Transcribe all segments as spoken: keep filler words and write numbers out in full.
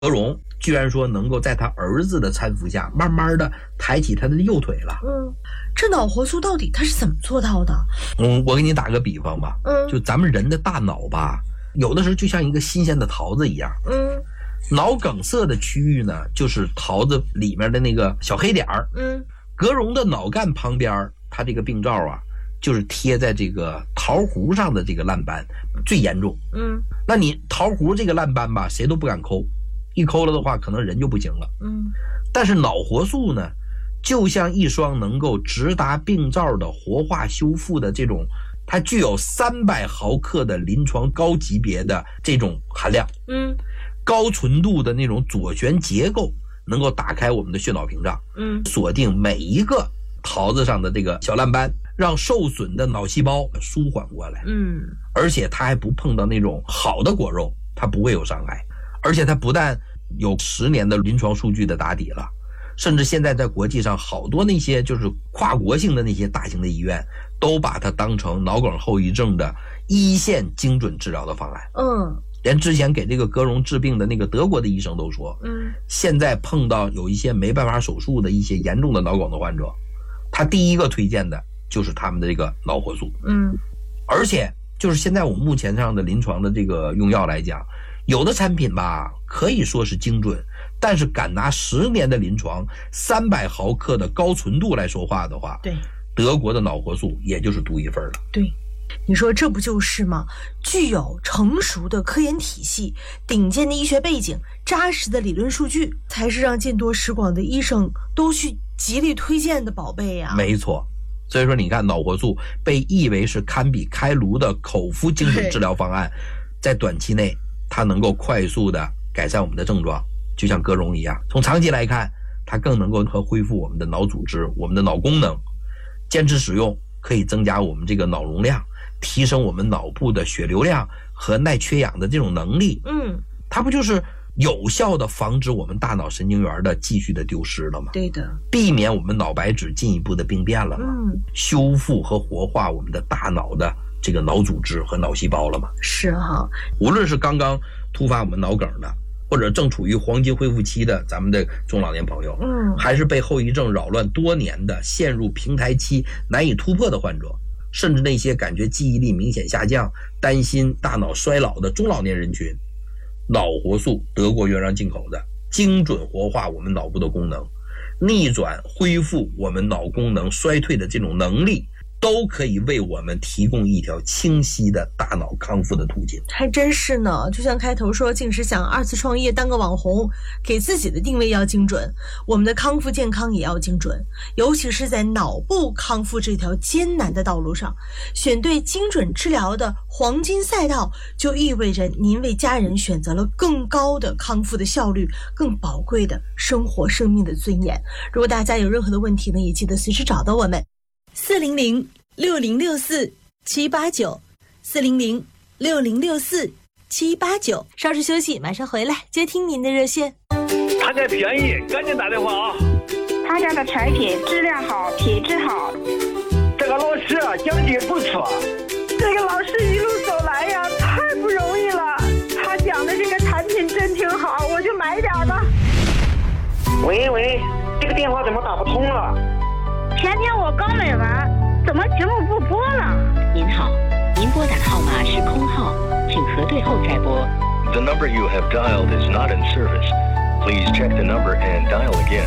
德容居然说能够在他儿子的搀扶下，慢慢的抬起他的右腿了。 嗯，这脑活素到底他是怎么做到的？ 嗯，我给你打个比方吧， 嗯， 就咱们人的大脑吧，有的时候就像一个新鲜的桃子一样。 嗯， 脑梗塞的区域呢，就是桃子里面的那个小黑点儿。 嗯， 格容的脑干旁边，它这个病灶啊，就是贴在这个桃核上的这个烂斑最严重。 嗯， 那你桃核这个烂斑吧，谁都不敢抠。一抠了的话，可能人就不行了。 嗯， 但是脑活素呢，就像一双能够直达病灶的活化修复的这种，它具有三百毫克的临床高级别的这种含量。 嗯， 高纯度的那种左旋结构，能够打开我们的血脑屏障。 嗯， 锁定每一个桃子上的这个小烂斑，让受损的脑细胞舒缓过来。 嗯， 而且它还不碰到那种好的果肉，它不会有伤害。而且它不但有十年的临床数据的打底了，甚至现在在国际上好多那些就是跨国性的那些大型的医院都把它当成脑梗后遗症的一线精准治疗的方案。 嗯， 连之前给这个格容治病的那个德国的医生都说， 嗯， 现在碰到有一些没办法手术的一些严重的脑梗的患者，他第一个推荐的就是他们的这个脑活素。 嗯，而且就是现在我们目前上的临床的这个用药来讲，有的产品吧可以说是精准，但是敢拿十年的临床三百毫克的高纯度来说话的话， 对， 德国的脑活素也就是独一份了。 对，你说这不就是吗？具有成熟的科研体系、顶尖的医学背景、扎实的理论数据，才是让见多识广的医生都去极力推荐的宝贝呀。 没错，所以说你看，脑活素被誉为是堪比开颅的口服精准治疗方案，在短期内它能够快速的改善我们的症状，就像格容一样。从长期来看，它更能够和恢复我们的脑组织、我们的脑功能。坚持使用可以增加我们这个脑容量，提升我们脑部的血流量和耐缺氧的这种能力。 嗯， 它不就是有效的防止我们大脑神经元的继续的丢失了吗？ 对的， 避免我们脑白质进一步的病变了吗？ 嗯， 修复和活化我们的大脑的这个脑组织和脑细胞了吗？ 是哈。 无论是刚刚突发我们脑梗的，或者正处于黄金恢复期的咱们的中老年朋友， 嗯， 还是被后遗症扰乱多年的陷入平台期难以突破的患者，甚至那些感觉记忆力明显下降、担心大脑衰老的中老年人群，脑活素德国原装进口的，精准活化我们脑部的功能，逆转恢复我们脑功能衰退的这种能力，都可以为我们提供一条清晰的大脑康复的途径。 还真是呢，就像开头说，竟是想二次创业当个网红，给自己的定位要精准，我们的康复健康也要精准，尤其是在脑部康复这条艰难的道路上，选对精准治疗的黄金赛道，就意味着您为家人选择了更高的康复的效率，更宝贵的生活生命的尊严。如果大家有任何的问题呢，也记得随时找到我们四零零六零六四七八九，四零零六零六四七八九。稍事休息，马上回来接听您的热线。 他家便宜，赶紧打电话啊！ 他家的产品质量好，品质好。 这个老师啊，讲解不错。 这个老师一路走来呀，太不容易了。他讲的这个产品真挺好，我就买点吧。 喂喂，这个电话怎么打不通了？ 前天我刚买完，怎么节目不播了？ 您好，您拨打的号码是空号，请核对后再拨。 The number you have dialed is not in service. Please check the number and dial again.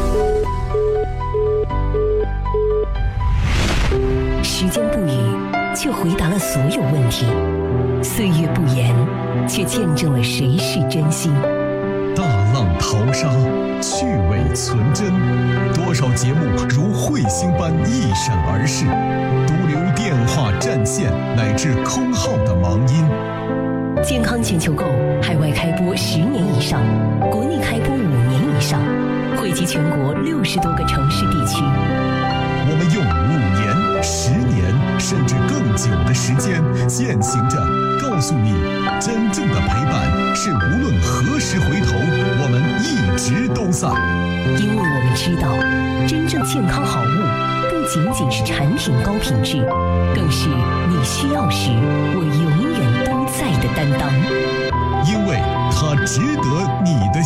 时间不语，却回答了所有问题；岁月不言，却见证了谁是真心。 大浪淘沙，趣味存真，多少节目如彗星般一闪而逝，独留电话占线乃至空号的忙音。 健康全球购海外开播十年以上，国内开播五年以上，惠及全国六十多个城市地区。 我们用五年、十年甚至更久的时间，践行着告诉你，真正的陪伴是无论何时回头，我们一直都在。 因为我们知道，真正健康好物不仅仅是产品高品质，更是你需要时我永远都在的担当。 因为它值得你的